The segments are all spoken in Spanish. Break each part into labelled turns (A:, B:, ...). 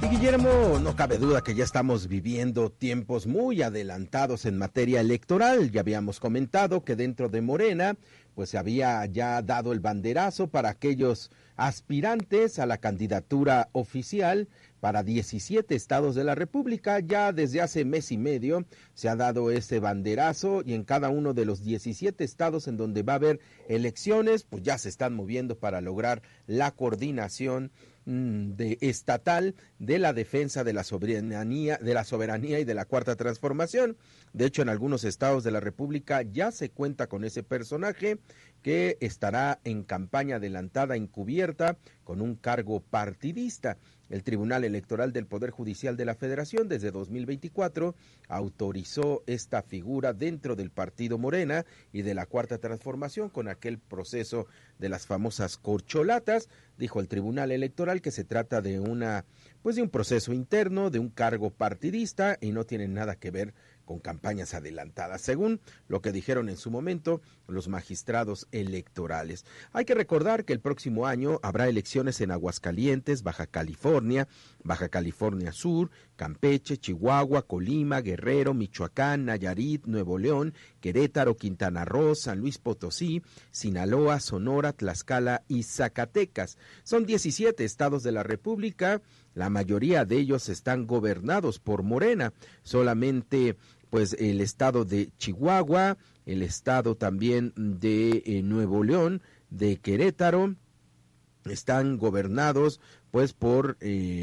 A: Guillermo, no cabe duda que ya estamos viviendo tiempos muy adelantados en materia electoral. Ya habíamos comentado que dentro de Morena, pues se había ya dado el banderazo para aquellos aspirantes a la candidatura oficial para 17 estados de la República. Ya desde hace mes y medio se ha dado ese banderazo y en cada uno de los 17 estados en donde va a haber elecciones, pues ya se están moviendo para lograr la coordinación estatal de la defensa de la soberanía y de la cuarta transformación. De hecho, en algunos estados de la República ya se cuenta con ese personaje que estará en campaña adelantada encubierta con un cargo partidista. El Tribunal Electoral del Poder Judicial de la Federación desde 2024 autorizó esta figura dentro del partido Morena y de la Cuarta Transformación con aquel proceso de las famosas corcholatas. Dijo el Tribunal Electoral que se trata de de un proceso interno, de un cargo partidista y no tiene nada que ver con campañas adelantadas, según lo que dijeron en su momento los magistrados electorales. Hay que recordar que el próximo año habrá elecciones en Aguascalientes, Baja California Sur, Campeche, Chihuahua, Colima, Guerrero, Michoacán, Nayarit, Nuevo León, Querétaro, Quintana Roo, San Luis Potosí, Sinaloa, Sonora, Tlaxcala y Zacatecas. Son 17 estados de la República, la mayoría de ellos están gobernados por Morena, solamente pues el estado de Chihuahua, el estado también de Nuevo León, de Querétaro, están gobernados pues por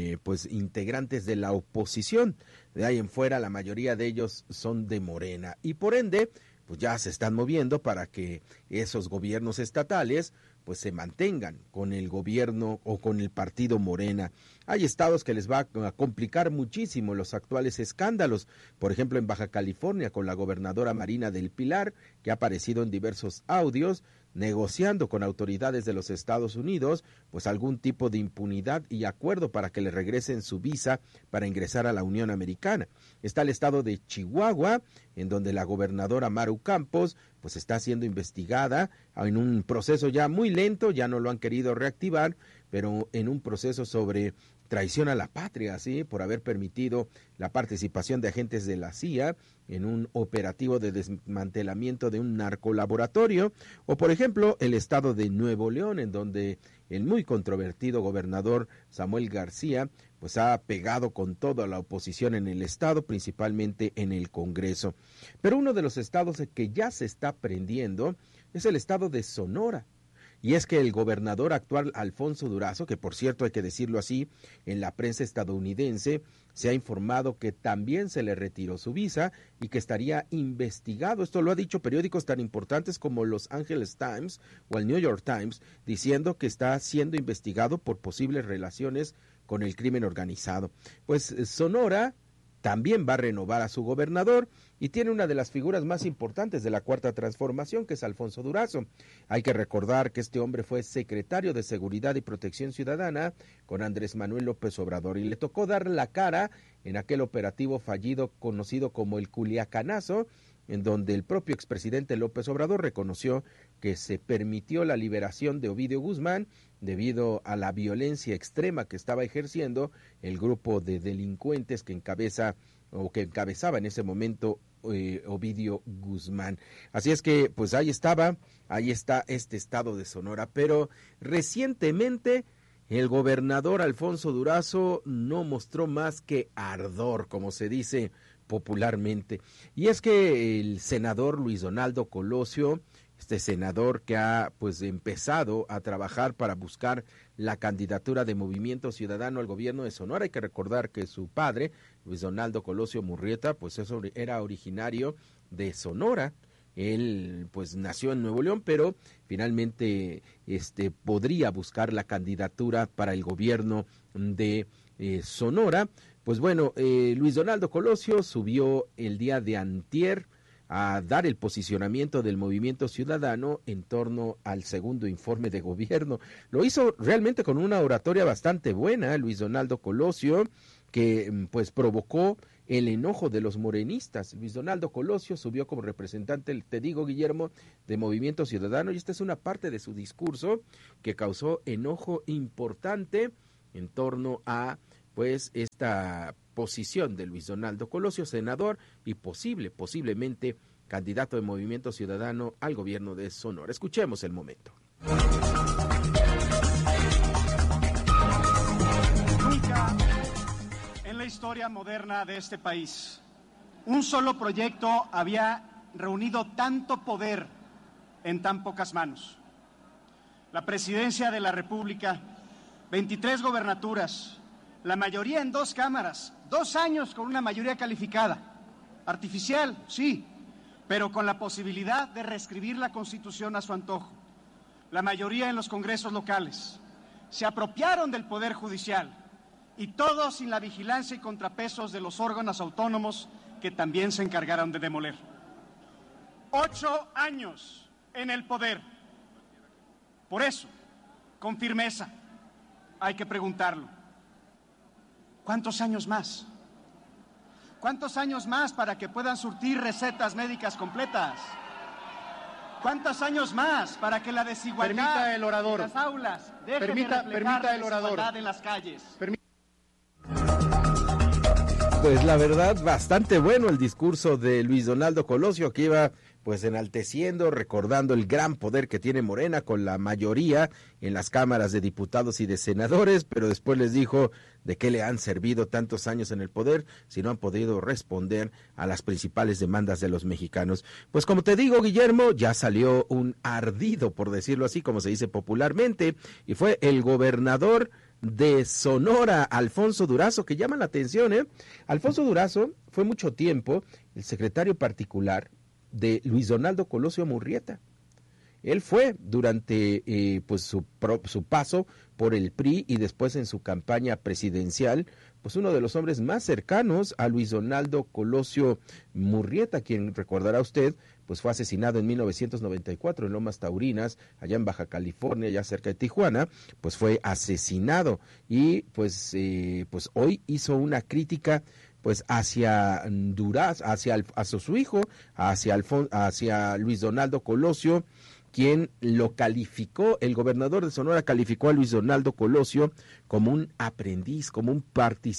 A: integrantes de la oposición. De ahí en fuera la mayoría de ellos son de Morena y por ende pues ya se están moviendo para que esos gobiernos estatales pues se mantengan con el gobierno o con el partido Morena. Hay estados que les va a complicar muchísimo los actuales escándalos, por ejemplo en Baja California con la gobernadora Marina del Pilar, que ha aparecido en diversos audios, negociando con autoridades de los Estados Unidos, pues algún tipo de impunidad y acuerdo para que le regresen su visa para ingresar a la Unión Americana. Está el estado de Chihuahua, en donde la gobernadora Maru Campos, pues está siendo investigada en un proceso ya muy lento, ya no lo han querido reactivar, pero en un proceso sobre traición a la patria, ¿sí? Por haber permitido la participación de agentes de la CIA en un operativo de desmantelamiento de un narcolaboratorio, o por ejemplo el estado de Nuevo León, en donde el muy controvertido gobernador Samuel García pues ha pegado con toda la oposición en el estado, principalmente en el Congreso. Pero uno de los estados que ya se está prendiendo es el estado de Sonora. Y es que el gobernador actual Alfonso Durazo, que por cierto hay que decirlo así, en la prensa estadounidense se ha informado que también se le retiró su visa y que estaría investigado. Esto lo ha dicho periódicos tan importantes como Los Angeles Times o el New York Times, diciendo que está siendo investigado por posibles relaciones con el crimen organizado. Pues Sonora también va a renovar a su gobernador y tiene una de las figuras más importantes de la Cuarta Transformación, que es Alfonso Durazo. Hay que recordar que este hombre fue secretario de Seguridad y Protección Ciudadana con Andrés Manuel López Obrador y le tocó dar la cara en aquel operativo fallido conocido como el Culiacanazo, en donde el propio expresidente López Obrador reconoció que se permitió la liberación de Ovidio Guzmán debido a la violencia extrema que estaba ejerciendo el grupo de delincuentes que encabezaba en ese momento Ovidio Guzmán. Así es que pues ahí está este estado de Sonora, pero recientemente el gobernador Alfonso Durazo no mostró más que ardor, como se dice popularmente, y es que el senador Luis Donaldo Colosio, este senador que ha pues empezado a trabajar para buscar la candidatura de Movimiento Ciudadano al gobierno de Sonora. Hay que recordar que su padre, Luis Donaldo Colosio Murrieta, pues eso era originario de Sonora. Él pues nació en Nuevo León, pero finalmente podría buscar la candidatura para el gobierno de Sonora. Pues bueno, Luis Donaldo Colosio subió el día de antier a dar el posicionamiento del Movimiento Ciudadano en torno al segundo informe de gobierno. Lo hizo realmente con una oratoria bastante buena, Luis Donaldo Colosio, que pues provocó el enojo de los morenistas. Luis Donaldo Colosio subió como representante, te digo, Guillermo, de Movimiento Ciudadano, y esta es una parte de su discurso que causó enojo importante en torno a pues esta posición de Luis Donaldo Colosio, senador y posiblemente candidato de Movimiento Ciudadano al gobierno de Sonora. Escuchemos el momento.
B: Nunca en la historia moderna de este país un solo proyecto había reunido tanto poder en tan pocas manos. La presidencia de la República, 23 gobernaturas, la mayoría en 2 cámaras, 2 años con una mayoría calificada, artificial, sí, pero con la posibilidad de reescribir la Constitución a su antojo. La mayoría en los congresos locales. Se apropiaron del Poder Judicial y todo sin la vigilancia y contrapesos de los órganos autónomos que también se encargaron de demoler. 8 años en el poder. Por eso, con firmeza, hay que preguntarlo. ¿Cuántos años más? ¿Cuántos años más para que puedan surtir recetas médicas completas? ¿Cuántos años más para que la desigualdad en las aulas deje de reflejar la desigualdad en las calles?
A: Pues la verdad, bastante bueno el discurso de Luis Donaldo Colosio, que iba pues enalteciendo, recordando el gran poder que tiene Morena con la mayoría en las cámaras de diputados y de senadores, pero después les dijo de qué le han servido tantos años en el poder si no han podido responder a las principales demandas de los mexicanos. Pues como te digo, Guillermo, ya salió un ardido, por decirlo así, como se dice popularmente, y fue el gobernador de Sonora, Alfonso Durazo, que llama la atención, ¿eh? Alfonso Durazo fue mucho tiempo el secretario particular de Luis Donaldo Colosio Murrieta. Él fue durante pues su paso por el PRI y después en su campaña presidencial, pues uno de los hombres más cercanos a Luis Donaldo Colosio Murrieta, quien recordará usted, pues fue asesinado en 1994 en Lomas Taurinas, allá en Baja California, allá cerca de Tijuana, pues fue asesinado y pues hoy hizo una crítica pues hacia Durazo, hacia su hijo, hacia Luis Donaldo Colosio, quien lo calificó, el gobernador de Sonora calificó a Luis Donaldo Colosio como un aprendiz, como un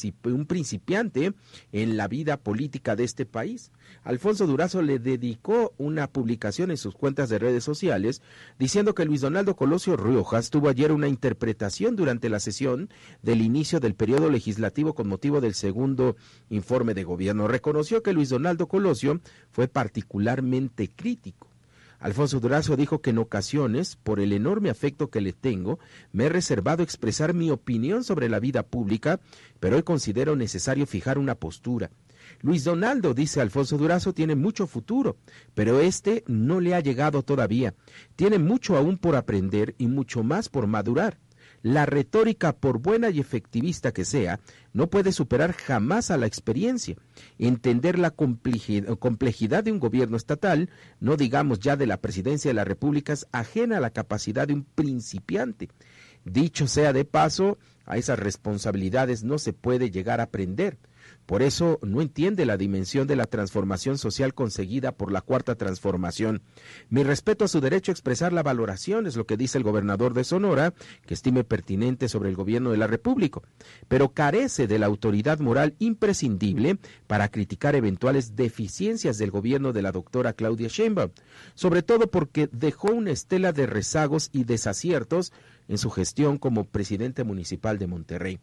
A: principiante en la vida política de este país. Alfonso Durazo le dedicó una publicación en sus cuentas de redes sociales diciendo que Luis Donaldo Colosio Riojas tuvo ayer una interpretación durante la sesión del inicio del periodo legislativo con motivo del segundo informe de gobierno. Reconoció que Luis Donaldo Colosio fue particularmente crítico. Alfonso Durazo dijo que en ocasiones, por el enorme afecto que le tengo, me he reservado expresar mi opinión sobre la vida pública, pero hoy considero necesario fijar una postura. Luis Donaldo, dice Alfonso Durazo, tiene mucho futuro, pero este no le ha llegado todavía. Tiene mucho aún por aprender y mucho más por madurar. La retórica, por buena y efectivista que sea, no puede superar jamás a la experiencia. Entender la complejidad de un gobierno estatal, no digamos ya de la presidencia de la República, es ajena a la capacidad de un principiante. Dicho sea de paso, a esas responsabilidades no se puede llegar a aprender. Por eso no entiende la dimensión de la transformación social conseguida por la Cuarta Transformación. Mi respeto a su derecho a expresar la valoración, es lo que dice el gobernador de Sonora, que estime pertinente sobre el gobierno de la República, pero carece de la autoridad moral imprescindible para criticar eventuales deficiencias del gobierno de la doctora Claudia Sheinbaum, sobre todo porque dejó una estela de rezagos y desaciertos en su gestión como presidente municipal de Monterrey.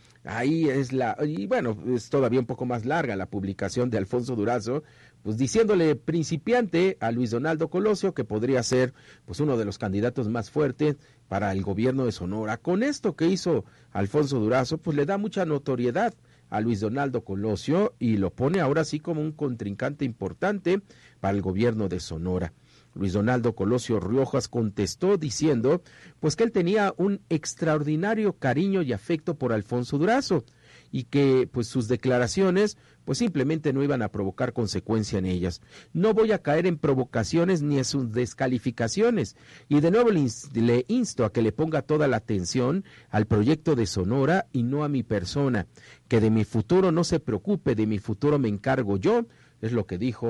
A: Ahí y bueno, es todavía un poco más larga la publicación de Alfonso Durazo, pues diciéndole principiante a Luis Donaldo Colosio, que podría ser pues uno de los candidatos más fuertes para el gobierno de Sonora. Con esto que hizo Alfonso Durazo, pues le da mucha notoriedad a Luis Donaldo Colosio y lo pone ahora sí como un contrincante importante para el gobierno de Sonora. Luis Donaldo Colosio Riojas contestó diciendo pues que él tenía un extraordinario cariño y afecto por Alfonso Durazo y que pues sus declaraciones pues simplemente no iban a provocar consecuencia en ellas. No voy a caer en provocaciones ni en sus descalificaciones y de nuevo le insto a que le ponga toda la atención al proyecto de Sonora y no a mi persona, que de mi futuro no se preocupe, de mi futuro me encargo yo, es lo que dijo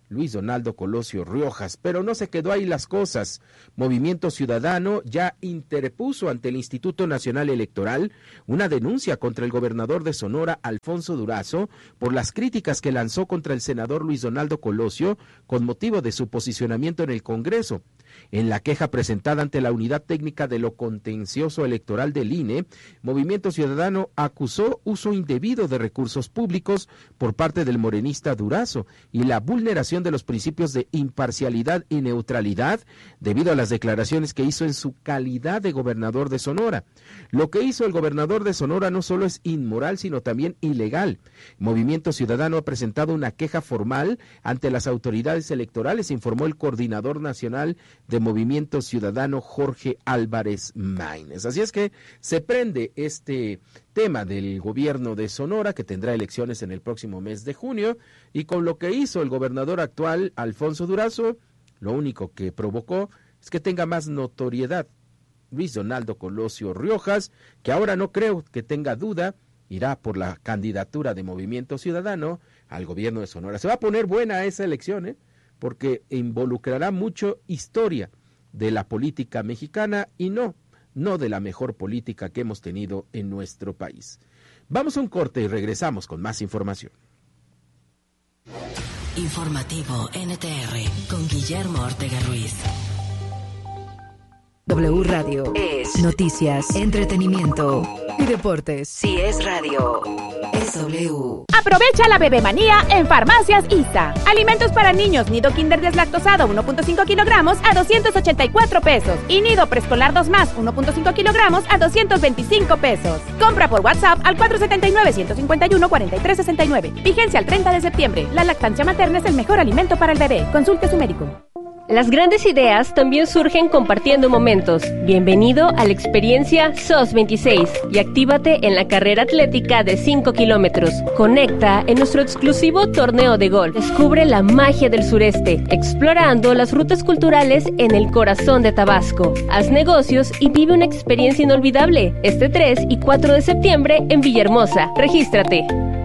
A: Luis Donaldo Colosio Riojas. Pero no se quedó ahí las cosas. Movimiento Ciudadano ya interpuso ante el Instituto Nacional Electoral una denuncia contra el gobernador de Sonora, Alfonso Durazo, por las críticas que lanzó contra el senador Luis Donaldo Colosio con motivo de su posicionamiento en el Congreso. En la queja presentada ante la Unidad Técnica de lo Contencioso Electoral del INE, Movimiento Ciudadano acusó uso indebido de recursos públicos por parte del morenista Durazo y la vulneración de los principios de imparcialidad y neutralidad debido a las declaraciones que hizo en su calidad de gobernador de Sonora. Lo que hizo el gobernador de Sonora no solo es inmoral, sino también ilegal. Movimiento Ciudadano ha presentado una queja formal ante las autoridades electorales, informó el coordinador nacional de Movimiento Ciudadano, Jorge Álvarez Maínez. Así es que se prende este tema del gobierno de Sonora, que tendrá elecciones en el próximo mes de junio, y con lo que hizo el gobernador actual, Alfonso Durazo, lo único que provocó es que tenga más notoriedad Luis Donaldo Colosio Riojas, que ahora no creo que tenga duda, irá por la candidatura de Movimiento Ciudadano al gobierno de Sonora. Se va a poner buena esa elección, porque involucrará mucho historia de la política mexicana y no de la mejor política que hemos tenido en nuestro país. Vamos a un corte y regresamos con más información.
C: Informativo NTR con Guillermo Ortega Ruiz.
D: W Radio es noticias, entretenimiento y deportes.
C: Si es radio, es W.
E: Aprovecha la bebemanía en Farmacias ISA. Alimentos para niños, nido kinder deslactosado 1.5 kilogramos a 284 pesos. Y nido preescolar 2 más 1.5 kilogramos a 225 pesos. Compra por WhatsApp al 479-151-4369. Vigencia al 30 de septiembre. La lactancia materna es el mejor alimento para el bebé. Consulte a su médico.
F: Las grandes ideas también surgen compartiendo momentos. Bienvenido a la experiencia SOS 26 y actívate en la carrera atlética de 5 kilómetros. Conecta en nuestro exclusivo torneo de golf. Descubre la magia del sureste, explorando las rutas culturales en el corazón de Tabasco. Haz negocios y vive una experiencia inolvidable. Este 3 y 4 de septiembre en Villahermosa. Regístrate.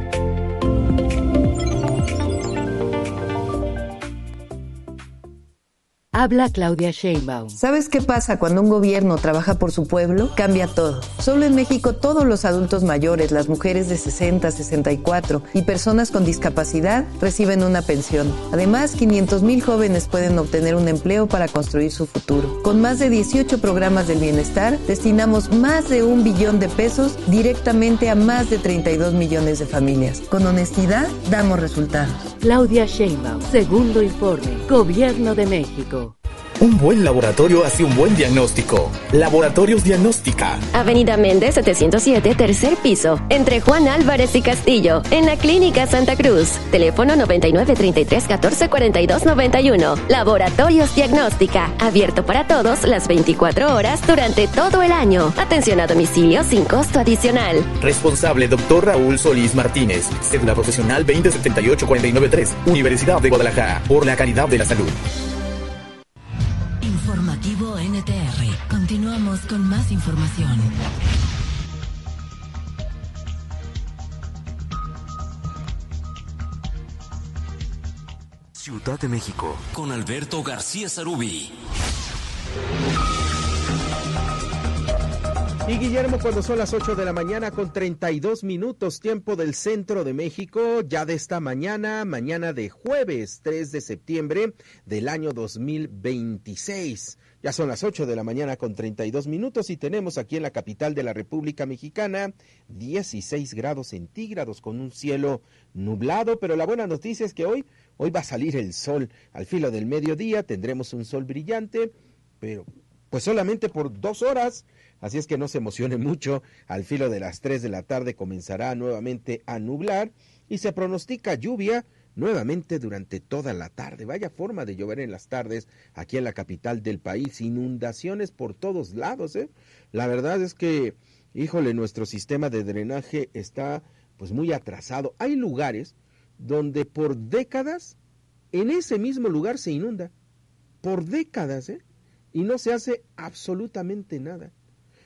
D: Habla Claudia Sheinbaum.
G: ¿Sabes qué pasa cuando un gobierno trabaja por su pueblo? Cambia todo. Solo en México todos los adultos mayores, las mujeres de 60, 64 y personas con discapacidad reciben una pensión. Además, 500,000 jóvenes pueden obtener un empleo para construir su futuro. Con más de 18 programas del bienestar, destinamos más de 1 billón de pesos directamente a más de 32 millones de familias. Con honestidad, damos resultados.
D: Claudia Sheinbaum, segundo informe, Gobierno de México.
H: Un buen laboratorio hace un buen diagnóstico. Laboratorios Diagnóstica.
I: Avenida Méndez 707, tercer piso, entre Juan Álvarez y Castillo, en la Clínica Santa Cruz. Teléfono 9933144291. Laboratorios Diagnóstica, abierto para todos las 24 horas durante todo el año. Atención a domicilio sin costo adicional.
H: Responsable Dr. Raúl Solís Martínez. Cédula profesional 2078493. Universidad de Guadalajara. Por la calidad de la salud.
C: Informativo NTR. Continuamos con más información.
J: Ciudad de México, con Alberto García Sarubi.
A: Y Guillermo, cuando son las 8 de la mañana con 32 minutos, tiempo del centro de México, ya de esta mañana de jueves 3 de septiembre del año 2026. Ya son las 8 de la mañana con 32 minutos y tenemos aquí en la capital de la República Mexicana 16 grados centígrados con un cielo nublado, pero la buena noticia es que hoy va a salir el sol. Al filo del mediodía tendremos un sol brillante, pero pues solamente por 2 horas. Así es que no se emocione mucho, al filo de las 3 de la tarde comenzará nuevamente a nublar y se pronostica lluvia nuevamente durante toda la tarde. Vaya forma de llover en las tardes aquí en la capital del país, inundaciones por todos lados, ¿eh? La verdad es que, híjole, nuestro sistema de drenaje está pues muy atrasado. Hay lugares donde por décadas, en ese mismo lugar se inunda, por décadas, ¿eh? Y no se hace absolutamente nada.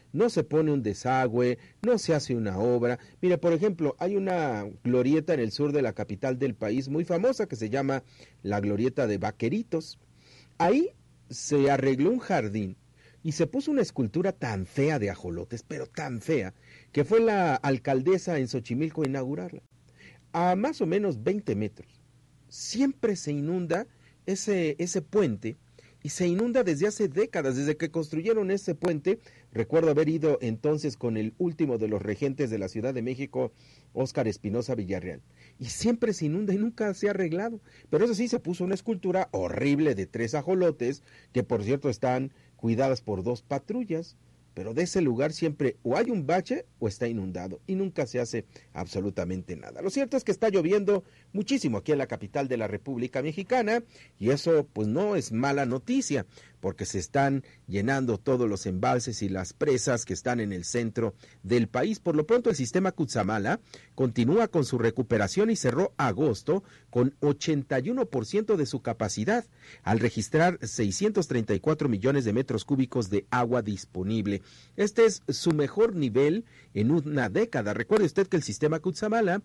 A: no se pone un desagüe, no se hace una obra. Mire, por ejemplo, hay una glorieta en el sur de la capital del país muy famosa que se llama la glorieta de Vaqueritos. Ahí se arregló un jardín y se puso una escultura tan fea de ajolotes, pero tan fea, que fue la alcaldesa en Xochimilco a inaugurarla, a más o menos 20 metros. Siempre se inunda ese puente, y se inunda desde hace décadas, desde que construyeron ese puente. Recuerdo haber ido entonces con el último de los regentes de la Ciudad de México, Óscar Espinosa Villarreal, y siempre se inunda y nunca se ha arreglado. Pero eso sí, se puso una escultura horrible de 3 ajolotes, que por cierto están cuidadas por 2 patrullas, pero de ese lugar siempre o hay un bache o está inundado y nunca se hace absolutamente nada. Lo cierto es que está lloviendo muchísimo aquí en la capital de la República Mexicana, y eso pues no es mala noticia, porque se están llenando todos los embalses y las presas que están en el centro del país. Por lo pronto, el sistema Cutzamala continúa con su recuperación y cerró agosto con 81% de su capacidad, al registrar 634 millones de metros cúbicos de agua disponible. Este es su mejor nivel en una década. Recuerde usted que el sistema Cutzamala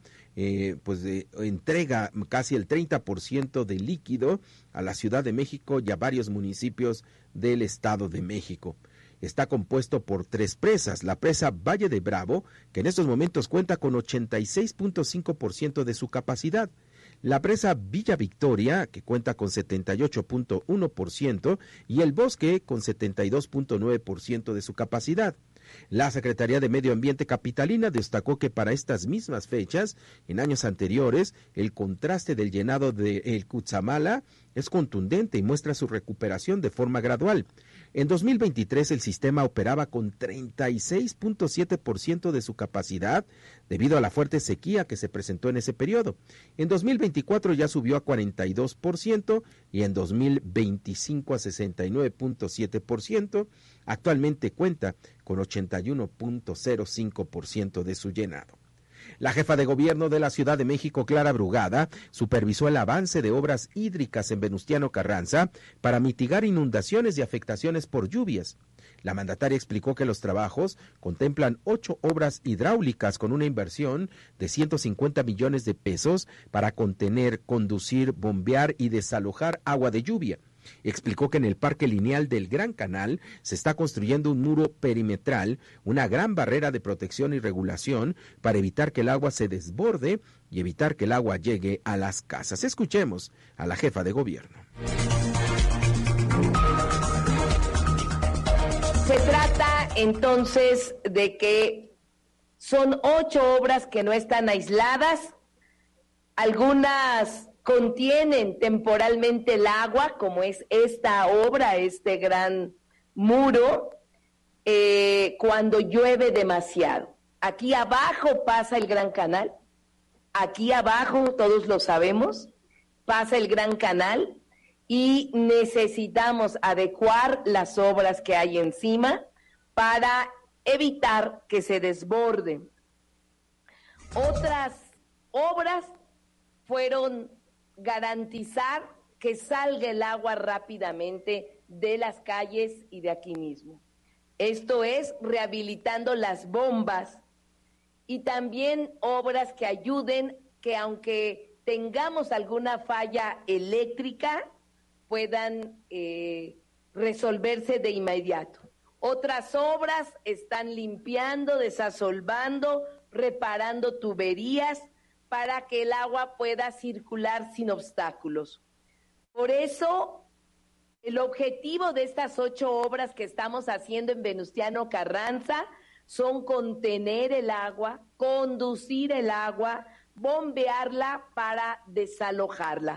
A: entrega casi el 30% de líquido a la Ciudad de México y a varios municipios del Estado de México. Está compuesto por 3 presas: la presa Valle de Bravo, que en estos momentos cuenta con 86.5% de su capacidad; la presa Villa Victoria, que cuenta con 78.1%, y el Bosque, con 72.9% de su capacidad. La Secretaría de Medio Ambiente capitalina destacó que para estas mismas fechas, en años anteriores, el contraste del llenado del Cutzamala es contundente y muestra su recuperación de forma gradual. En 2023 el sistema operaba con 36.7% de su capacidad debido a la fuerte sequía que se presentó en ese periodo. En 2024 ya subió a 42% y en 2025 a 69.7%. Actualmente cuenta con 81.05% de su llenado. La jefa de gobierno de la Ciudad de México, Clara Brugada, supervisó el avance de obras hídricas en Venustiano Carranza para mitigar inundaciones y afectaciones por lluvias. La mandataria explicó que los trabajos contemplan 8 obras hidráulicas con una inversión de 150 millones de pesos para contener, conducir, bombear y desalojar agua de lluvia. Explicó que en el Parque Lineal del Gran Canal se está construyendo un muro perimetral, una gran barrera de protección y regulación para evitar que el agua se desborde y evitar que el agua llegue a las casas. Escuchemos a la jefa de gobierno.
K: Se trata entonces de que son 8 obras que no están aisladas, algunas contienen temporalmente el agua, como es esta obra, este gran muro, cuando llueve demasiado. Aquí abajo pasa el Gran Canal, aquí abajo, todos lo sabemos, pasa el Gran Canal y necesitamos adecuar las obras que hay encima para evitar que se desborden. Otras obras fueron garantizar que salga el agua rápidamente de las calles y de aquí mismo. Esto es rehabilitando las bombas y también obras que ayuden que aunque tengamos alguna falla eléctrica puedan resolverse de inmediato. Otras obras están limpiando, desasolvando, reparando tuberías para que el agua pueda circular sin obstáculos. Por eso, el objetivo de estas 8 obras que estamos haciendo en Venustiano Carranza son contener el agua, conducir el agua, bombearla para desalojarla.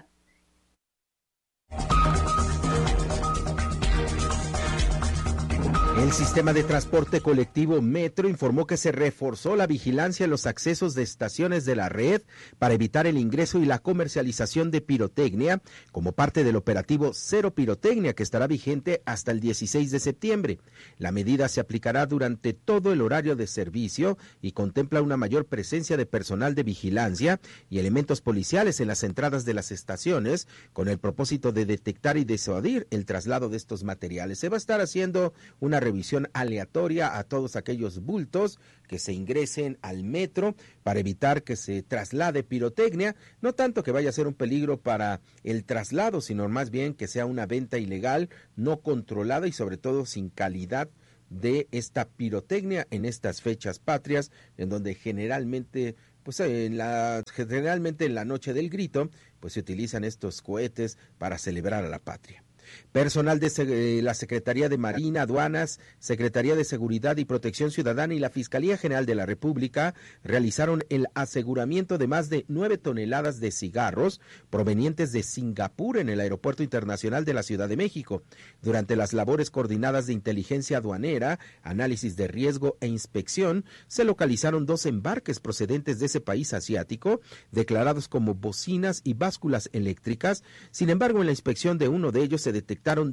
A: El sistema de transporte colectivo Metro informó que se reforzó la vigilancia en los accesos de estaciones de la red para evitar el ingreso y la comercialización de pirotecnia como parte del operativo Cero Pirotecnia, que estará vigente hasta el 16 de septiembre. La medida se aplicará durante todo el horario de servicio y contempla una mayor presencia de personal de vigilancia y elementos policiales en las entradas de las estaciones con el propósito de detectar y disuadir el traslado de estos materiales. Se va a estar haciendo una revisión aleatoria a todos aquellos bultos que se ingresen al metro para evitar que se traslade pirotecnia, no tanto que vaya a ser un peligro para el traslado, sino más bien que sea una venta ilegal, no controlada y sobre todo sin calidad de esta pirotecnia en estas fechas patrias, en donde generalmente en la noche del grito, pues se utilizan estos cohetes para celebrar a la patria. Personal de la Secretaría de Marina, Aduanas, Secretaría de Seguridad y Protección Ciudadana y la Fiscalía General de la República realizaron el aseguramiento de más de 9 toneladas de cigarros provenientes de Singapur en el Aeropuerto Internacional de la Ciudad de México. Durante las labores coordinadas de inteligencia aduanera, análisis de riesgo e inspección, se localizaron 2 embarques procedentes de ese país asiático, declarados como bocinas y básculas eléctricas. Sin embargo, en la inspección de uno de ellos se detectaron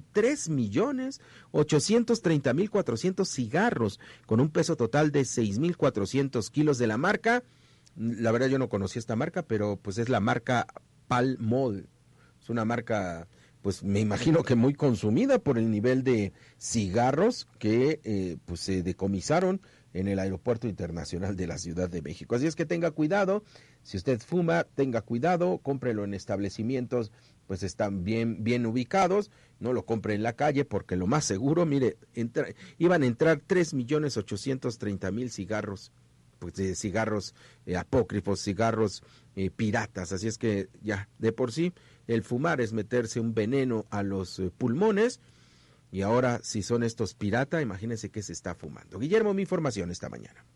A: 3.830.400 cigarros con un peso total de 6.400 kilos de la marca. La verdad yo no conocía esta marca, pero pues es la marca Pall Mall. Es una marca, pues me imagino que muy consumida por el nivel de cigarros que pues se decomisaron en el Aeropuerto Internacional de la Ciudad de México. Así es que tenga cuidado, si usted fuma, tenga cuidado, cómprelo en establecimientos, pues están bien ubicados, no lo compre en la calle, porque lo más seguro, mire, iban a entrar 3.830.000 cigarros, pues de cigarros apócrifos, cigarros piratas, así es que ya, de por sí, el fumar es meterse un veneno a los pulmones. Y ahora, si son estos pirata, imagínense qué se está fumando. Guillermo, mi información esta mañana.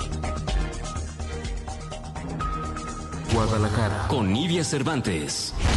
J: Guadalajara, con Nidia Cervantes.